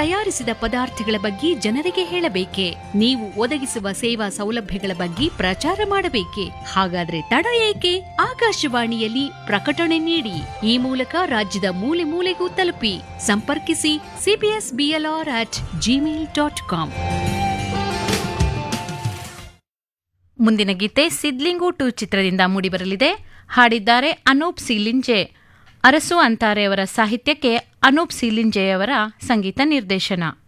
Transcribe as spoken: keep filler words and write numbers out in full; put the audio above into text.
ತಯಾರಿಸಿದ ಪದಾರ್ಥಗಳ ಬಗ್ಗೆ ಜನರಿಗೆ ಹೇಳಬೇಕೆ? ನೀವು ಒದಗಿಸುವ ಸೇವಾ ಸೌಲಭ್ಯಗಳ ಬಗ್ಗೆ ಪ್ರಚಾರ ಮಾಡಬೇಕೆ? ಹಾಗಾದ್ರೆ ತಡ ಏಕೆ? ಆಕಾಶವಾಣಿಯಲ್ಲಿ ಪ್ರಕಟಣೆ ನೀಡಿ. ಈ ಮೂಲಕ ರಾಜ್ಯದ ಮೂಲೆ ಮೂಲೆಗೂ ತಲುಪಿ. ಸಂಪರ್ಕಿಸಿ CBS BLR at Gmail dot com. ಮುಂದಿನ ಗೀತೆ ಸಿದ್ಲಿಂಗು ಟು ಚಿತ್ರದಿಂದ ಮೂಡಿಬರಲಿದೆ. ಹಾಡಿದ್ದಾರೆ ಅನೂಪ್ ಸೀಲಿಂಜೆ. ಅರಸು ಅಂತಾರೆಯವರ ಸಾಹಿತ್ಯಕ್ಕೆ ಅನೂಪ್ ಸೀಲಿಂಜೆಯವರ ಸಂಗೀತ ನಿರ್ದೇಶನ.